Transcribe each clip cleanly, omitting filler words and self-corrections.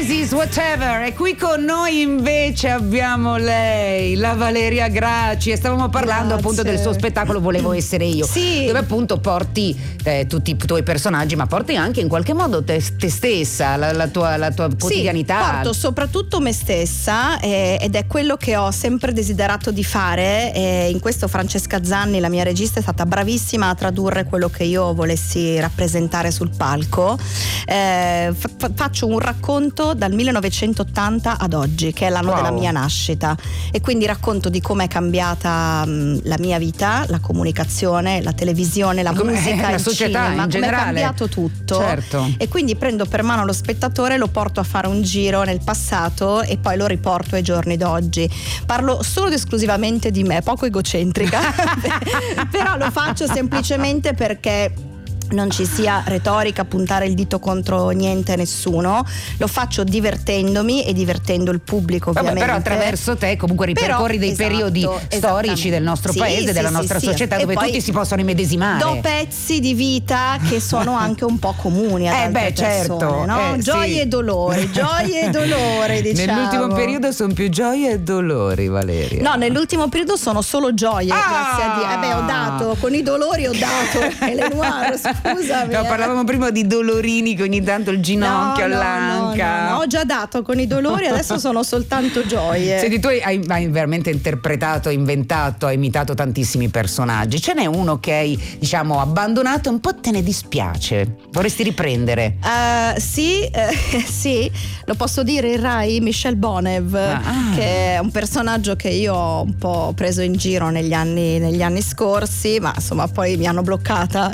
This is Whatever. E qui con noi invece abbiamo lei, la Valeria Gracci, e stavamo parlando appunto del suo spettacolo Volevo essere io, sì, dove appunto porti tutti i tuoi personaggi, ma porti anche in qualche modo te stessa, la tua quotidianità. Sì, porto soprattutto me stessa, ed è quello che ho sempre desiderato di fare, e in questo Francesca Zanni, la mia regista, è stata bravissima a tradurre quello che io volessi rappresentare sul palco. Faccio un racconto dal 1980 ad oggi, che è l'anno della mia nascita, e quindi racconto di come è cambiata la mia vita, la comunicazione, la televisione, la musica, la società cinema, in generale. come è cambiato tutto. Certo. E quindi prendo per mano lo spettatore, lo porto a fare un giro nel passato e poi lo riporto ai giorni d'oggi. Parlo solo ed esclusivamente di me, poco egocentrica, però lo faccio semplicemente perché non ci sia retorica, puntare il dito contro niente e nessuno. Lo faccio divertendomi e divertendo il pubblico, ovviamente. Però attraverso te comunque ripercorri dei periodi storici del nostro paese, della nostra società, dove tutti si possono immedesimare. Do pezzi di vita che sono anche un po' comuni ad altre persone, no? Gioie e dolori, gioie e dolori, diciamo. Nell'ultimo periodo sono più gioie e dolori, Valeria. No, nell'ultimo periodo sono solo gioie, grazie a Dio. Ho dato, con i dolori ho dato Lenoir, scusami. No, parlavamo prima di dolorini, che ogni tanto il ginocchio, l'anca. No, ho già dato con i dolori, adesso sono soltanto gioie. Senti, tu hai veramente interpretato, inventato, hai imitato tantissimi personaggi. Ce n'è uno che hai, diciamo, abbandonato e un po' te ne dispiace? Vorresti riprendere? Sì, lo posso dire, il Rai, Michel Bonev, che è un personaggio che io ho un po' preso in giro negli anni scorsi, ma insomma poi mi hanno bloccata.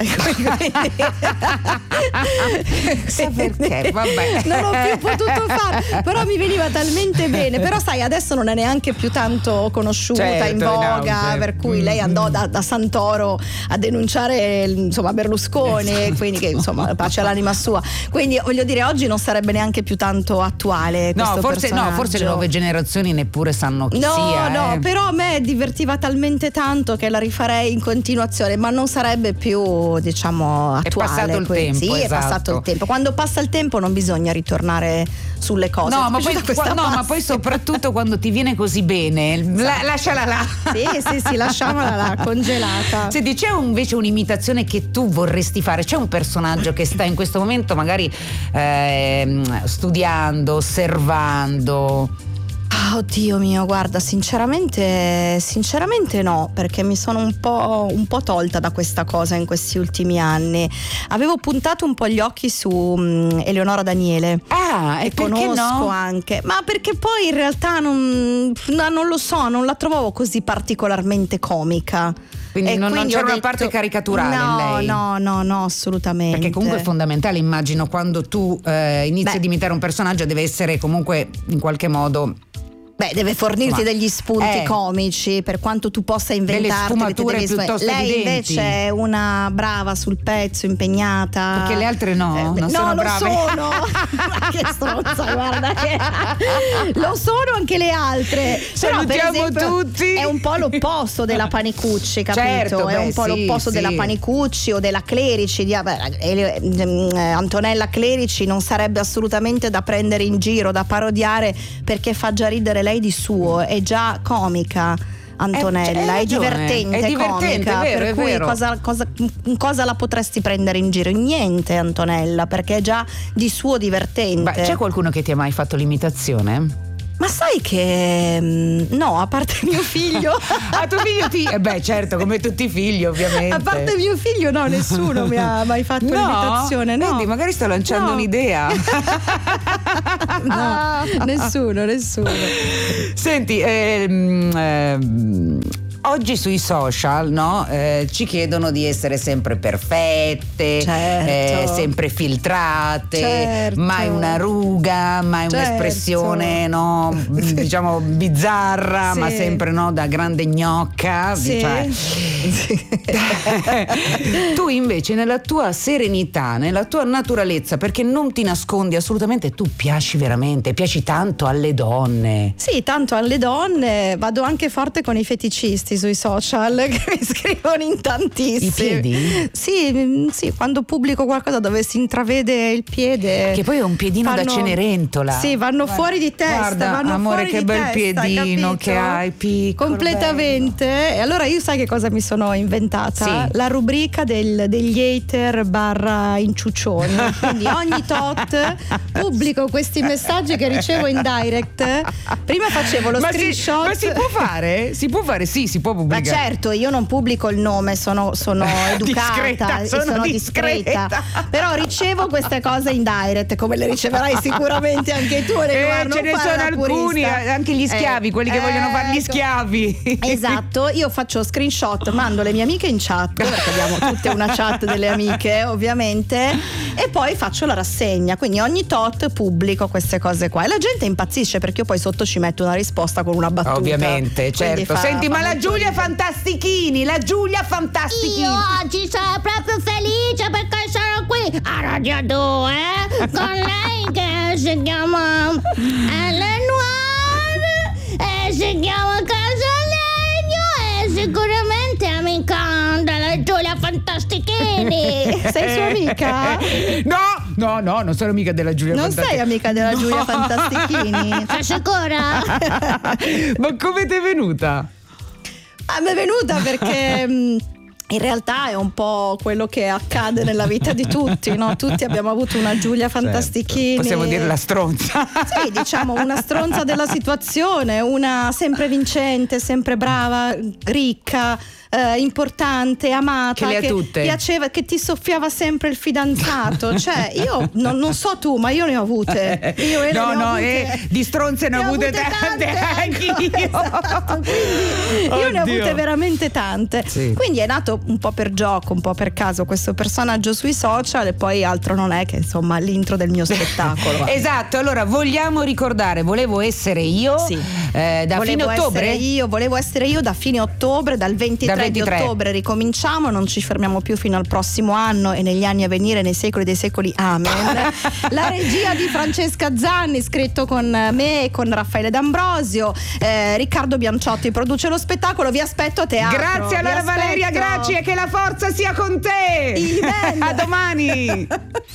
Sa perché? Vabbè. Non ho più potuto fare, però mi veniva talmente bene. Però sai, adesso non è neanche più tanto conosciuta, in voga, per cui lei andò da Santoro a denunciare, insomma, Berlusconi, quindi che insomma pace all'anima sua. Quindi voglio dire, oggi non sarebbe neanche più tanto attuale questo personaggio. Forse le nuove generazioni neppure sanno chi sia. No, però a me divertiva talmente tanto che la rifarei in continuazione, ma non sarebbe più, diciamo, attuale. È passato il tempo. Sì, esatto. È passato il tempo. Quando passa il tempo non bisogna ritornare sulle cose. No, ma poi soprattutto quando ti viene così bene, lasciala là. Sì, lasciamola là, congelata. Senti, c'è invece un'imitazione che tu vorresti fare? C'è un personaggio che sta in questo momento magari studiando, osservando? Oddio mio, guarda, sinceramente no, perché mi sono un po' tolta da questa cosa in questi ultimi anni. Avevo puntato un po' gli occhi su Eleonora Daniele. E conosco no? anche, ma perché poi in realtà non lo so, non la trovavo così particolarmente comica. Quindi non c'era una parte caricaturale in lei? No, assolutamente. Perché comunque è fondamentale, immagino, quando tu inizi ad imitare un personaggio, deve essere comunque in qualche modo... deve fornirti degli spunti comici, per quanto tu possa inventarti delle sfumature piuttosto lei evidenti. Invece è una brava sul pezzo, impegnata. Perché le altre non sono brave. No, lo sono. Che stronza, guarda che lo sono anche le altre. Salutiamo però, per esempio, tutti. È un po' l'opposto della Panicucci, capito? Certo, è un po' l'opposto della Panicucci o della Clerici. Antonella Clerici non sarebbe assolutamente da prendere in giro, da parodiare, perché fa già ridere lei di suo, è già comica. Antonella è divertente, comica, vero, per cui vero. cosa la potresti prendere in giro? Niente, Antonella, perché è già di suo divertente. C'è qualcuno che ti ha mai fatto l'imitazione? Ma sai che no, a parte mio figlio. Tuo figlio certo, come tutti i figli, ovviamente. A parte mio figlio, no, nessuno mi ha mai fatto l'imitazione. No, vedi, magari sto lanciando un'idea. No, nessuno. Senti, oggi sui social, no, ci chiedono di essere sempre perfette, sempre filtrate, mai una ruga, mai un'espressione, no, diciamo bizzarra, ma sempre da grande gnocca. Cioè. Tu invece, nella tua serenità, nella tua naturalezza, perché non ti nascondi assolutamente, tu piaci tanto alle donne. Sì, tanto alle donne, vado anche forte con i feticisti. ragazzi sui social che mi scrivono in tantissimi. I piedi? Sì, quando pubblico qualcosa dove si intravede il piede. Che poi è un piedino da Cenerentola. Sì, vanno fuori di testa. Guarda, amore, che bel piedino, capito? Che hai, piccolo. Completamente. Bello. E allora io sai che cosa mi sono inventata? Sì. La rubrica degli hater / inciuccioni. Quindi ogni tot pubblico questi messaggi che ricevo in direct. Prima facevo lo screenshot. Ma si può fare? Si può fare? Sì, si può pubblicare. Ma certo, io non pubblico il nome, sono educata, sono discreta. Però ricevo queste cose in direct, come le riceverai sicuramente anche tu. Ce ne sono alcuni, anche gli schiavi, quelli che vogliono fare gli schiavi. Esatto, io faccio screenshot, mando le mie amiche in chat, perché abbiamo tutte una chat delle amiche ovviamente, e poi faccio la rassegna, quindi ogni tot pubblico queste cose qua e la gente impazzisce perché io poi sotto ci metto una risposta con una battuta. Ovviamente, certo. Senti, ma la Giulia Fantastichini, Io oggi sono proprio felice perché sono qui a Radio 2 con lei che si chiama Eleanor e si chiama Casalegno e sicuramente è amica della Giulia Fantastichini. Sei sua amica? No, non sono amica della Giulia Fantastichini. Non sei amica della Giulia Fantastichini? Sei sicura? Ma come ti è venuta? Mi è venuta perché in realtà è un po' quello che accade nella vita di tutti, no? Tutti abbiamo avuto una Giulia Fantastichini. Certo. Possiamo dire la stronza. Sì, diciamo una stronza della situazione, una sempre vincente, sempre brava, ricca, importante, amata, che piaceva, che ti soffiava sempre il fidanzato. Cioè, io non so tu, ma io ne ho avute. Di stronze ne ho avute tante anche io. Esatto, io ne ho avute veramente tante. Sì. Quindi è nato un po' per gioco, un po' per caso questo personaggio sui social e poi altro non è che insomma l'intro del mio spettacolo. Esatto, allora vogliamo ricordare Volevo essere io, sì. Da fine ottobre? Volevo essere io da fine ottobre, dal 23 di ottobre ricominciamo, non ci fermiamo più fino al prossimo anno e negli anni a venire, nei secoli dei secoli, amen. La regia di Francesca Zanni, scritto con me e con Raffaele D'Ambrosio, Riccardo Bianciotti produce lo spettacolo, vi aspetto a teatro. Grazie allora Valeria Gracci e che la forza sia con te. Il bene. A domani.